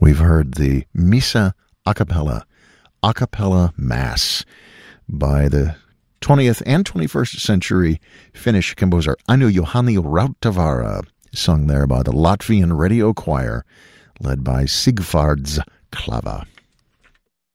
We've heard the Missa a cappella mass by the 20th and 21st century Finnish composer Aino Juhani Rautavaara, sung there by the Latvian Radio Choir, led by Sigvards Klava.